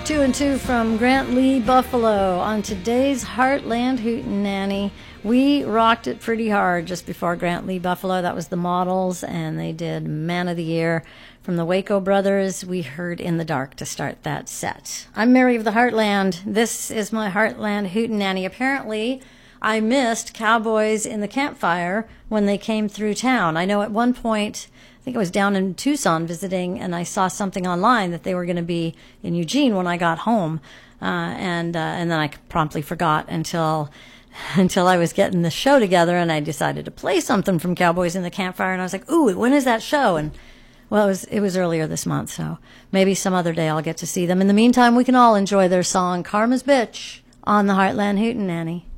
Two and Two from Grant Lee Buffalo on today's Heartland Hootenanny. We rocked it pretty hard just before Grant Lee Buffalo. That was the Models, and they did Man of the Year. From the Waco Brothers, we heard In the Dark to start that set. I'm Mary of the Heartland. This is my Heartland Hootenanny. Apparently, I missed Cowboys in the Campfire when they came through town. I know at one point, I think I was down in Tucson visiting, and I saw something online that they were going to be in Eugene when I got home, and then I promptly forgot until I was getting the show together, and I decided to play something from Cowboys in the Campfire, and I was like, "Ooh, when is that show?" And well, it was earlier this month, so maybe some other day I'll get to see them. In the meantime, we can all enjoy their song "Karma's Bitch" on the Heartland Hootenanny.